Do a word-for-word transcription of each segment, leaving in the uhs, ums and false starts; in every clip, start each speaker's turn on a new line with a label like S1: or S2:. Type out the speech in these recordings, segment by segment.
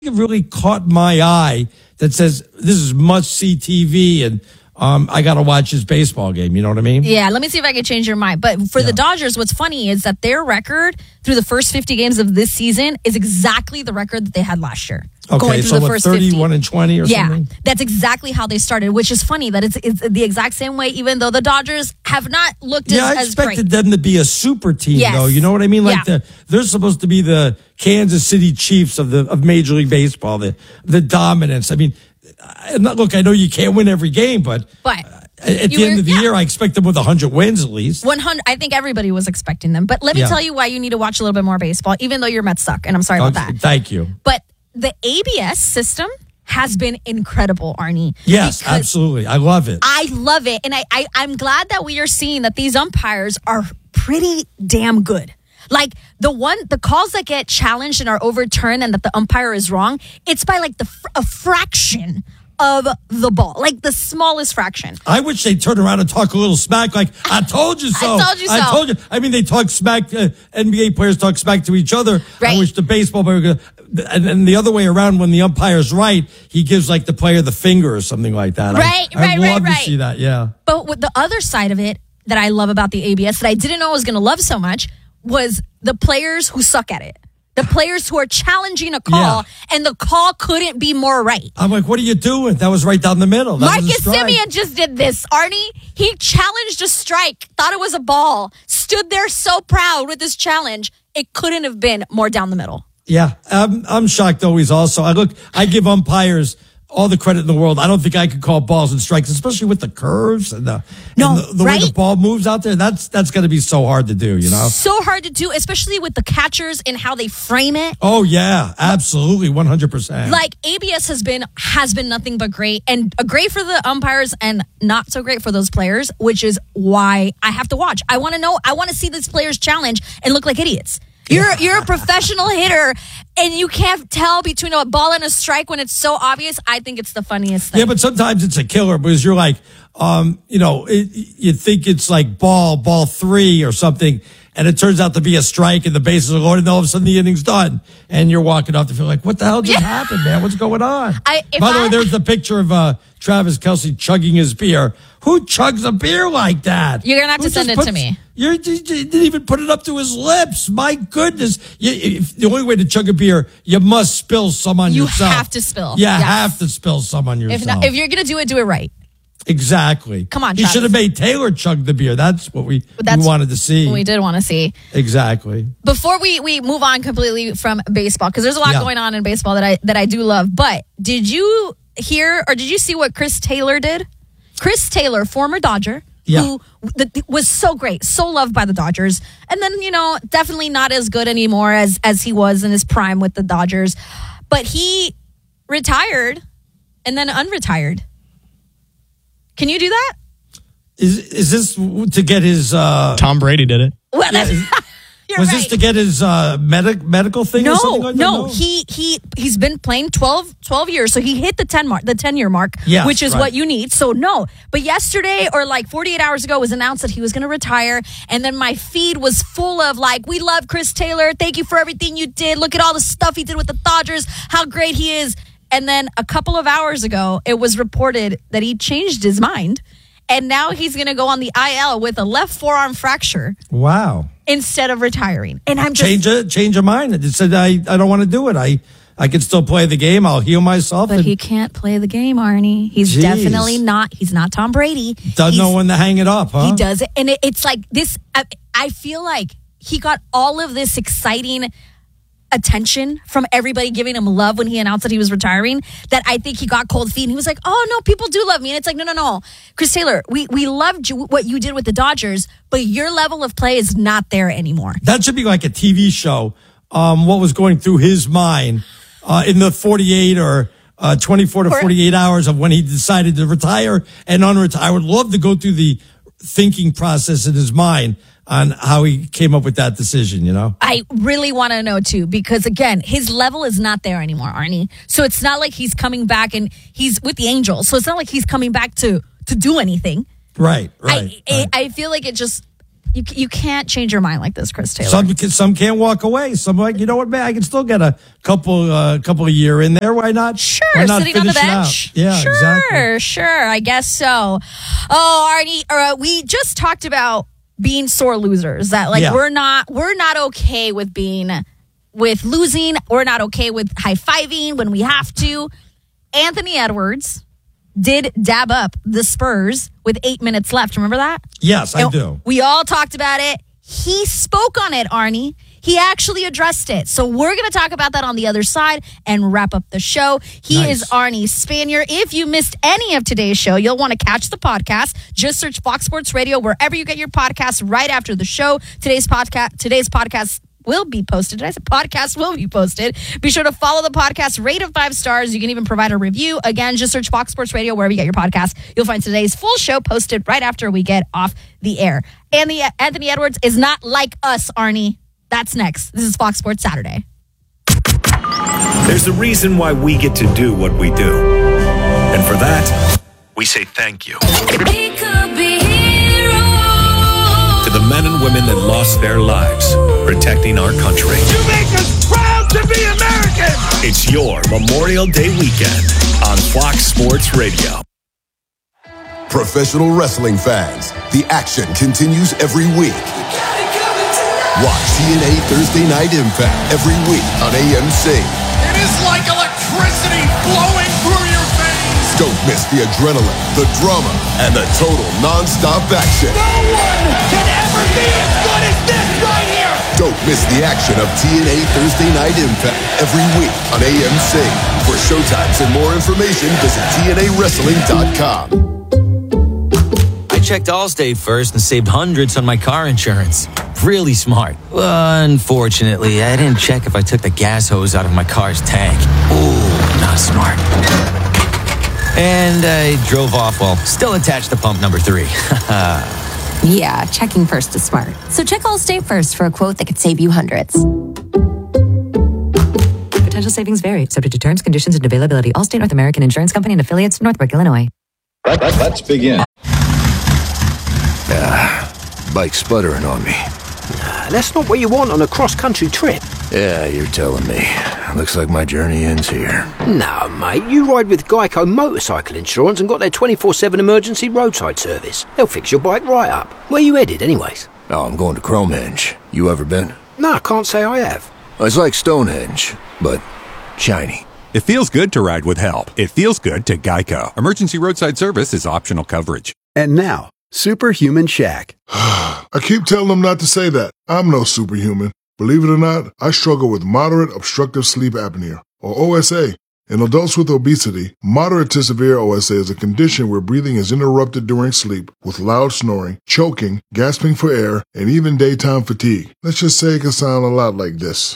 S1: it really caught my eye that says this is must-see T V and um, I got to watch this baseball game. You know what I mean?
S2: Yeah, let me see if I can change your mind. But for yeah. the Dodgers, what's funny is that their record through the first fifty games of this season is exactly the record that they had last year.
S1: Okay,
S2: going through
S1: so
S2: the
S1: what,
S2: first
S1: thirty-one
S2: fifty.
S1: and twenty or
S2: yeah,
S1: something?
S2: Yeah, that's exactly how they started, which is funny that it's, it's the exact same way, even though the Dodgers have not looked
S1: yeah,
S2: as,
S1: I
S2: as
S1: expected
S2: great.
S1: them to be a super team,
S2: yes.
S1: though. You know what I mean? Like
S2: yeah.
S1: the, they're supposed to be the Kansas City Chiefs of the of Major League Baseball, the the dominance. I mean, I, look, I know you can't win every game, but,
S2: but
S1: at the
S2: were,
S1: end of the
S2: yeah.
S1: year, I expect them with one hundred wins at least.
S2: one hundred I think everybody was expecting them. But let me
S1: yeah.
S2: tell you why you need to watch a little bit more baseball, even though your Mets suck. And I'm sorry about
S1: okay,
S2: that.
S1: Thank you.
S2: But the A B S system has been incredible, Arnie.
S1: Yes, absolutely. I love it.
S2: I love it. And I, I, I'm glad that we are seeing that these umpires are pretty damn good. Like the one, the calls that get challenged and are overturned and that the umpire is wrong, it's by like the a fraction of the ball, like the smallest fraction.
S1: I wish they'd turn around and talk a little smack like, I told you so.
S2: I told you so.
S1: I told you. I mean, they talk smack, uh, N B A players talk smack to each other.
S2: Right.
S1: I wish the baseball player, and, and the other way around, when the umpire's right, he gives like the player the finger or something like that.
S2: Right,
S1: I,
S2: right,
S1: I'd
S2: right,
S1: love
S2: right.
S1: to see that, yeah.
S2: But with the other side of it that I love about the A B S that I didn't know I was going to love so much was the players who suck at it. The players who are challenging a call,
S1: yeah.
S2: and the call couldn't be more right.
S1: I'm like, what are you doing? That was right down the middle. That
S2: Marcus Semien just did this, Arnie. He challenged a strike, thought it was a ball, stood there so proud with this challenge. It couldn't have been more down the middle.
S1: Yeah, I'm, I'm shocked always also. I look, I give umpires all the credit in the world. I don't think I could call balls and strikes, especially with the curves and the,
S2: no,
S1: and the, the
S2: right?
S1: way the ball moves out there. That's that's going to be so hard to do, you know?
S2: So hard to do, especially with the catchers and how they frame it.
S1: Oh, yeah, absolutely, one hundred percent.
S2: Like, A B S has been has been nothing but great, and great for the umpires and not so great for those players, which is why I have to watch. I want to know, I want to see these players challenge and look like idiots. You're you're a professional hitter, and you can't tell between a ball and a strike when it's so obvious. I think it's the funniest thing.
S1: Yeah, but sometimes it's a killer because you're like, um, you know, it, you think it's like ball, ball three or something, and it turns out to be a strike, and the bases are loaded, and all of a sudden the inning's done, and you're walking off the field like, what the hell just
S2: yeah.
S1: happened, man? What's going on?
S2: I,
S1: By the
S2: I,
S1: way, there's the picture of uh, Travis Kelce chugging his beer. Who chugs a beer like that?
S2: You're going to have
S1: Who
S2: to send it
S1: puts,
S2: to me.
S1: You're, you didn't even put it up to his lips. My goodness. You, if, the only way to chug a beer, you must spill some on
S2: you
S1: yourself.
S2: You have to spill.
S1: You
S2: yes.
S1: have to spill some on yourself.
S2: If, not, if you're going to do it, do it right.
S1: Exactly.
S2: Come on,
S1: You
S2: Travis.
S1: should have made Taylor chug the beer. That's what we,
S2: That's
S1: we wanted to see.
S2: We did want to see.
S1: Exactly.
S2: Before we, we move on completely from baseball, because there's a lot
S1: yeah.
S2: going on in baseball that I that I do love. But did you hear or did you see what Chris Taylor did? Chris Taylor, former Dodger,
S1: yeah.
S2: who the, was so great, so loved by the Dodgers. And then, you know, definitely not as good anymore as, as he was in his prime with the Dodgers. But he retired and then unretired. Can you do that?
S1: Is is this to get his... Uh,
S3: Tom Brady did it.
S2: Well, that's, you're
S1: was
S2: right.
S1: this to get his uh, medic, medical thing
S2: no,
S1: or something like that?
S2: No, he he he's been playing twelve, twelve years, so he hit the ten mark, the ten year mark,
S1: yes,
S2: which is
S1: right.
S2: what you need. So no, but yesterday or like forty-eight hours ago, it was announced that he was going to retire, and then my feed was full of like, "We love Chris Taylor. Thank you for everything you did. Look at all the stuff he did with the Dodgers. How great he is." And then a couple of hours ago, it was reported that he changed his mind. And now he's going to go on the I L with a left forearm fracture.
S1: Wow.
S2: Instead of retiring. And I'm just...
S1: Change a, change your mind. It said, I, I don't want to do it. I, I can still play the game. I'll heal myself.
S2: But
S1: and
S2: he can't play the game, Arnie. He's
S1: Jeez.
S2: definitely not. He's not Tom Brady.
S1: Doesn't
S2: he's,
S1: know when to hang it up, huh?
S2: He does it. And it, it's like this... I, I feel like he got all of this exciting attention from everybody giving him love when he announced that he was retiring, that I think he got cold feet and he was like, oh no, people do love me. And it's like, no, no, no. Chris Taylor, we, we loved you, what you did with the Dodgers, but your level of play is not there anymore.
S1: That should be like a T V show. Um, what was going through his mind uh, in the forty-eight or uh, twenty-four to forty-eight hours of when he decided to retire and unretire. I would love to go through the thinking process in his mind on how he came up with that decision, you know?
S2: I really want to know, too, because, again, his level is not there anymore, Arnie. So it's not like he's coming back and he's with the Angels. So it's not like he's coming back to, to do anything.
S1: Right, right.
S2: I,
S1: right.
S2: I, I feel like it just, You you can't change your mind like this, Chris Taylor.
S1: Some can, some can't walk away. Some like, you know what, man, I can still get a couple uh, couple of year in there. Why not?
S2: Sure,
S1: Why not
S2: sitting on the
S1: finish it out?
S2: bench.
S1: Yeah,
S2: sure,
S1: exactly.
S2: Sure, I guess so. Oh, Arnie, uh, we just talked about being sore losers. That like
S1: Yeah.
S2: we're not we're not okay with being with losing. We're not okay with high fiving when we have to. Anthony Edwards did dab up the Spurs with eight minutes left. Remember that?
S1: Yes, I
S2: And
S1: do.
S2: We all talked about it. He spoke on it, Arnie. He actually addressed it. So we're going to talk about that on the other side and wrap up the show. He
S1: Nice.
S2: is Arnie Spanier. If you missed any of today's show, you'll want to catch the podcast. Just search Fox Sports Radio wherever you get your podcasts right after the show. Today's podcast, today's podcast will be posted. Did I say podcast will be posted? Be sure to follow the podcast, rate it five stars. You can even provide a review. Again, just search Fox Sports Radio wherever you get your podcast. You'll find today's full show posted right after we get off the air. And the Anthony Edwards is not like us, Arnie. That's next. This is Fox Sports Saturday.
S3: There's a reason why we get to do what we do. And for that, we say thank you.
S4: We could be heroes.
S3: To the men and women that lost their lives protecting our country.
S5: You make us proud to be American!
S3: It's your Memorial Day weekend on Fox Sports Radio.
S6: Professional wrestling fans, the action continues every week. Watch T N A Thursday Night Impact every week on A M C.
S5: It is like electricity flowing through your veins!
S6: Don't miss the adrenaline, the drama, and the total non-stop action.
S5: No one can ever be as good as this right here!
S6: Don't miss the action of T N A Thursday Night Impact every week on A M C. For showtimes and more information, visit T N A wrestling dot com.
S7: I checked Allstate first and saved hundreds on my car insurance. Really smart. Unfortunately, I didn't check if I took the gas hose out of my car's tank. Ooh, not smart. And I drove off while still attached to pump number three.
S8: Yeah, checking first is smart. So check Allstate first for a quote that could save you hundreds.
S9: Potential savings vary, subject to terms, conditions, and availability. Allstate North American Insurance Company and affiliates, Northbrook, Illinois.
S10: Let, let, let's begin.
S6: Bike sputtering on me.
S11: That's not what you want on a cross-country trip.
S6: Yeah, you're telling me. Looks like my journey ends here.
S11: No, mate, you ride with Geico Motorcycle Insurance and got their twenty-four seven emergency roadside service. They'll fix your bike right up. Where you headed, anyways?
S6: Oh, I'm going to Cromehenge. You ever been?
S11: No, I can't say I have.
S6: It's like Stonehenge, but shiny.
S10: It feels good to ride with help. It feels good to Geico. Emergency roadside service is optional coverage.
S12: And now, Superhuman Shaq.
S13: I keep telling them not to say that. I'm no superhuman. Believe it or not, I struggle with moderate obstructive sleep apnea, or O S A. In adults with obesity, moderate to severe O S A is a condition where breathing is interrupted during sleep with loud snoring, choking, gasping for air, and even daytime fatigue. Let's just say it can sound a lot like this.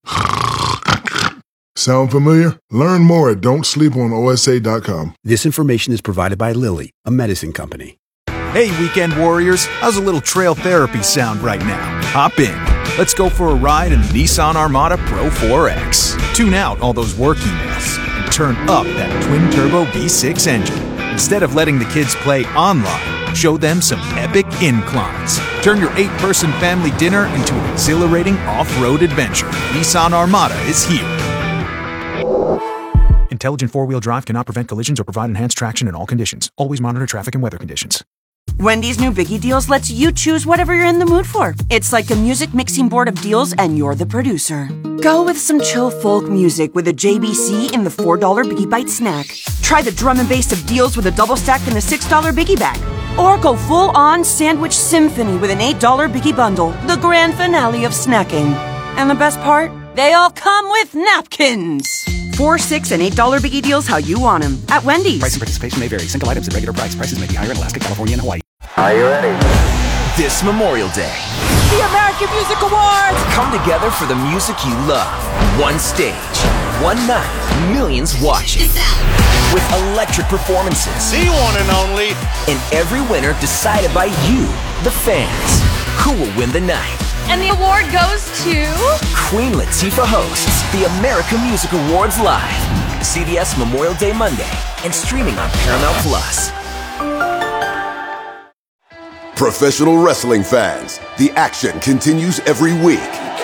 S13: Sound familiar? Learn more at don't sleep on O S A dot com.
S12: This information is provided by Lilly, a medicine company.
S14: Hey, weekend warriors, how's a little trail therapy sound right now? Hop in. Let's go for a ride in the Nissan Armada Pro four X. Tune out all those work emails and turn up that twin-turbo V six engine. Instead of letting the kids play online, show them some epic inclines. Turn your eight-person family dinner into an exhilarating off-road adventure. Nissan Armada is here. Intelligent four-wheel drive cannot prevent collisions or provide enhanced traction in all conditions. Always monitor traffic and weather conditions.
S15: Wendy's new Biggie Deals lets you choose whatever you're in the mood for. It's like a music mixing board of deals, and you're the producer. Go with some chill folk music with a J B C in the four dollar Biggie Bite snack. Try the drum and bass of deals with a double stack in the six dollar Biggie Bag. Or go full-on sandwich symphony with an eight dollar Biggie Bundle, the grand finale of snacking. And the best part? They all come with napkins. Four, six, and eight dollar Biggie Deals how you want them at Wendy's.
S14: Price and participation may vary. Single items at regular price. Prices may be higher in Alaska, California, and Hawaii.
S16: Are you ready?
S17: This Memorial Day,
S15: The American Music Awards!
S17: come together for the music you love. One stage, one night, millions watching. With electric performances.
S5: The one and only.
S17: And every winner decided by you, the fans. Who will win the night?
S2: And the award goes to
S17: Queen Latifah hosts the American Music Awards live. C B S Memorial Day Monday and streaming on Paramount Plus.
S6: Professional wrestling fans, the action continues every week.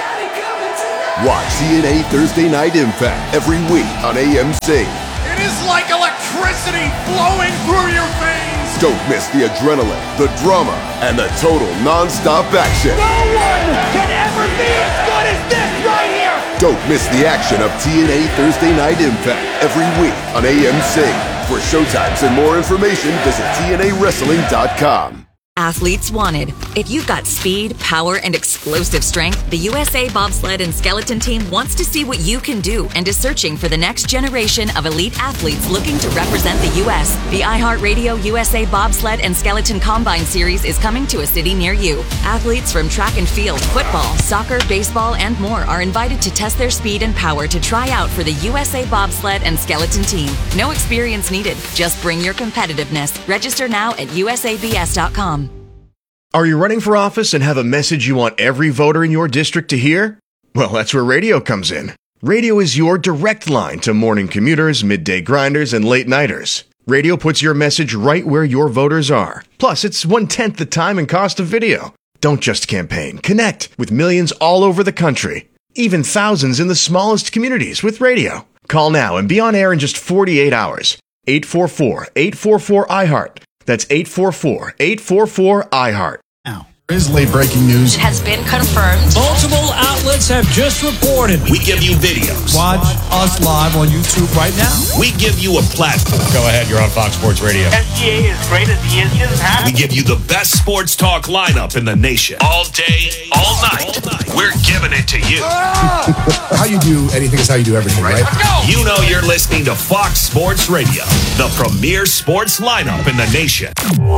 S6: Watch T N A Thursday Night Impact every week on A M C.
S5: It is like electricity flowing through your veins.
S6: Don't miss the adrenaline, the drama, and the total non-stop action.
S5: No one can ever be as good as this right here.
S6: Don't miss the action of T N A Thursday Night Impact every week on A M C. For showtimes and more information, visit T N A wrestling dot com.
S16: Athletes wanted. If you've got speed, power, and explosive strength, the U S A Bobsled and Skeleton Team wants to see what you can do and is searching for the next generation of elite athletes looking to represent the U S. The iHeartRadio U S A Bobsled and Skeleton Combine Series is coming to a city near you. Athletes from track and field, football, soccer, baseball, and more are invited to test their speed and power to try out for the U S A Bobsled and Skeleton Team. No experience needed. Just bring your competitiveness. Register now at U S A B S dot com.
S18: Are you running for office and have a message you want every voter in your district to hear? Well, that's where radio comes in. Radio is your direct line to morning commuters, midday grinders, and late nighters. Radio puts your message right where your voters are. Plus, it's one-tenth the time and cost of video. Don't just campaign. Connect with millions all over the country. Even thousands in the smallest communities with radio. Call now and be on air in just forty-eight hours. eight four four, eight four four, I heart. That's eight four four, eight four four, I heart.
S19: Now, is late breaking news.
S2: It has been confirmed.
S20: Multiple outlets have just reported.
S3: We give you videos.
S1: Watch us live on YouTube right now.
S3: We give you a platform.
S20: Go ahead, you're on Fox Sports Radio.
S21: S G A is great as he is. He doesn't have
S3: We give you the best sports talk lineup in the nation. All day, all night. We're giving it to you.
S19: How you do anything is how you do everything, right?
S3: Let's go. You know you're listening to Fox Sports Radio, the premier sports lineup in the nation.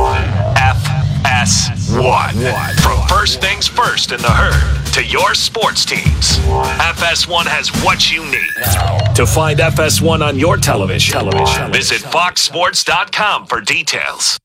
S3: F S one. From first things first in the herd to your sports teams, F S one has what you need. To find F S one on your television, television. visit fox sports dot com for details.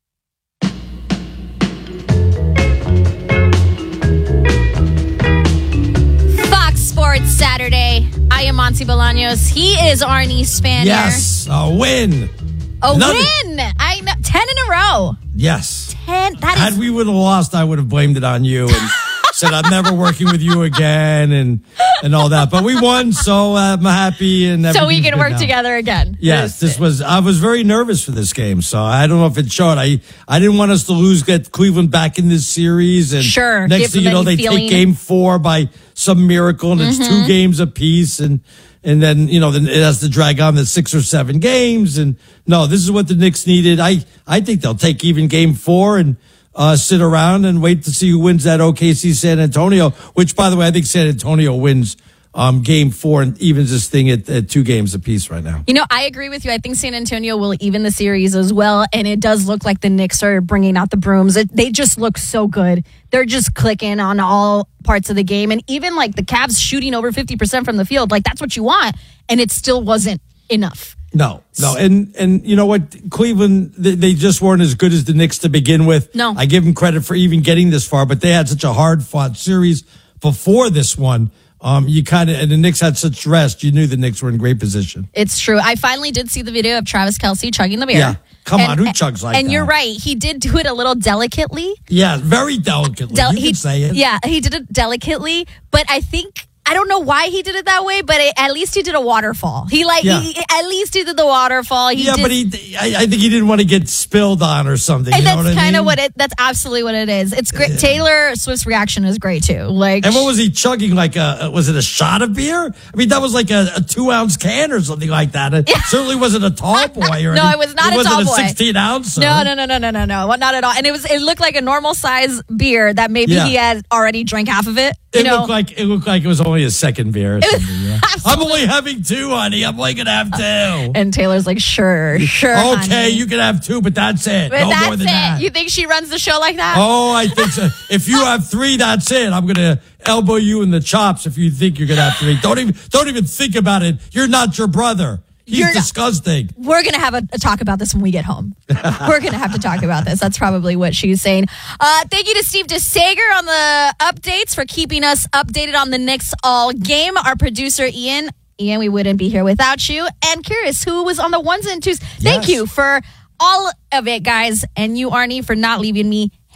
S2: Fox Sports Saturday. I am Monty Bolaños. He is Arnie Spander.
S1: Yes, a win.
S2: A
S1: Another-
S2: win. I know, ten in a row.
S1: Yes.
S2: Ten. That
S1: Had
S2: is.
S1: we would have lost, I would have blamed it on you and said I'm never working with you again and and all that. But we won, so uh, I'm happy and
S2: So we
S1: everything's
S2: can
S1: good
S2: work
S1: now.
S2: together again.
S1: Yes, this was. I was very nervous for this game, so I don't know if it showed. I I didn't want us to lose, get Cleveland back in this series, and
S2: Sure,
S1: next
S2: give
S1: thing you
S2: them
S1: know,
S2: any
S1: they
S2: feeling.
S1: take Game Four by some miracle, and it's
S2: Mhm.
S1: two games apiece, and and then you know then it has to drag on the six or seven games, and no, this is what the Knicks needed. I I think they'll take even Game Four and. Uh, sit around and wait to see who wins that O K C San Antonio, which, by the way, I think San Antonio wins um, game four and evens this thing at, at two games apiece right now.
S2: You know, I agree with you. I think San Antonio will even the series as well. And it does look like the Knicks are bringing out the brooms. It, they just look so good. They're just clicking on all parts of the game. And even like the Cavs shooting over fifty percent from the field, like that's what you want. And it still wasn't enough.
S1: No, no. And, and you know what? Cleveland, they, they just weren't as good as the Knicks to begin with.
S2: No.
S1: I give them credit for even getting this far, but they had such a hard fought series before this one. Um, you kind of, and the Knicks had such rest, you knew the Knicks were in great position.
S2: It's true. I finally did see the video of Travis Kelce chugging the beer.
S1: Yeah. Come
S2: And-
S1: on, who chugs like
S2: and
S1: that?
S2: you're right. He did do it a little delicately.
S1: Yeah, very delicately.
S2: Del-
S1: you
S2: he,
S1: can say it.
S2: Yeah, he did it delicately, but I think I don't know why he did it that way, but it, at least he did a waterfall. He like
S1: Yeah.
S2: he, at least he did the waterfall. He
S1: yeah,
S2: did,
S1: but he, I, I think he didn't want to get spilled on or something.
S2: and
S1: you know
S2: that's
S1: what I
S2: kind of
S1: mean?
S2: what it. That's absolutely what it is. It's great. Taylor Swift's reaction is great too. Like,
S1: And what was he chugging? Like a was it a shot of beer? I mean, that was like a, a two ounce can or something like that. It certainly wasn't a tall boy or
S2: No,
S1: any-
S2: it was not a
S1: wasn't
S2: tall boy.
S1: a sixteen ounce.
S2: No, no, no, no, no, no, no, Well, not at all. And it was. It looked like a normal size beer that maybe
S1: Yeah.
S2: he had already drank half of it. You
S1: It
S2: know,
S1: looked like it looked like it was only a second beer. Or something, yeah. I'm only having two, honey. I'm only gonna have two.
S2: and Taylor's like, sure, sure.
S1: Okay,
S2: honey.
S1: you can have two, but that's it.
S2: But
S1: no
S2: that's
S1: more than
S2: it.
S1: that.
S2: You think she runs the show like that?
S1: Oh, I think so. If you have three, that's it. I'm gonna elbow you in the chops if you think you're gonna have three. Don't even don't even think about it. You're not your brother. He's
S2: You're not-
S1: disgusting.
S2: We're going to have a, a talk about this when we get home. We're going to have to talk about this. That's probably what she's saying. Uh, thank you to Steve DeSager on the updates for keeping us updated on the Knicks all game. Our producer, Ian. Ian, we wouldn't be here without you. And curious, who was on the ones and twos? Thank
S1: Yes.
S2: you for all of it, guys. And you, Arnie, for not leaving me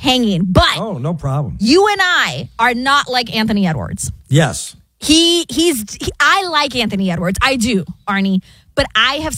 S2: hanging. But
S1: oh, no problem.
S2: You and I are not like Anthony Edwards.
S1: Yes.
S2: He he's he, I like Anthony Edwards. I do, Arnie. But I have